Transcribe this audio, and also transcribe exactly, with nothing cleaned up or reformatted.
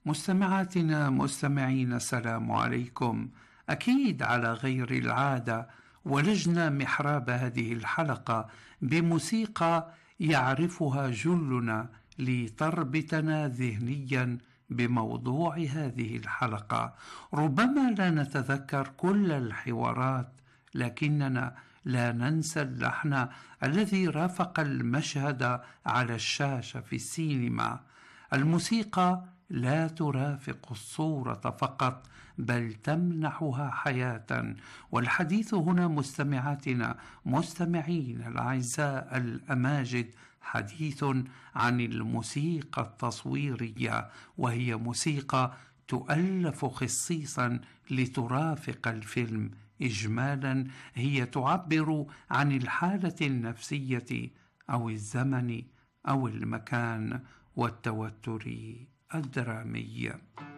مستمعاتنا مستمعين، السلام عليكم. أكيد على غير العادة ولجنا محراب هذه الحلقة بموسيقى يعرفها جلنا لتربطنا ذهنيا بموضوع هذه الحلقة. ربما لا نتذكر كل الحوارات، لكننا لا ننسى اللحن الذي رافق المشهد على الشاشة في السينما. الموسيقى لا ترافق الصورة فقط، بل تمنحها حياة. والحديث هنا مستمعاتنا مستمعين الأعزاء الأماجد حديث عن الموسيقى التصويرية، وهي موسيقى تؤلف خصيصا لترافق الفيلم. إجمالا هي تعبر عن الحالة النفسية أو الزمن أو المكان والتوتر الدرامي.